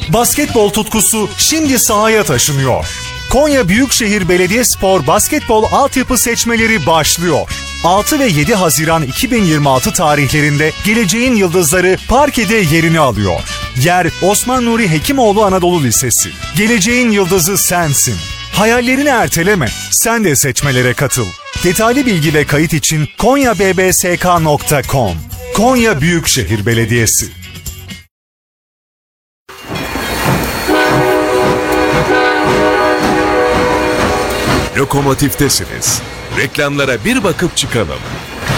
Basketbol tutkusu şimdi sahaya taşınıyor. Konya Büyükşehir Belediyespor Basketbol Altyapı seçmeleri başlıyor. 6 ve 7 Haziran 2026 tarihlerinde geleceğin yıldızları parkede yerini alıyor. Yer Osman Nuri Hekimoğlu Anadolu Lisesi. Geleceğin yıldızı sensin. Hayallerini erteleme, sen de seçmelere katıl. Detaylı bilgi ve kayıt için konyabbsk.com. Konya Büyükşehir Belediyesi. Lokomotiftesiniz. Reklamlara bir bakıp çıkalım.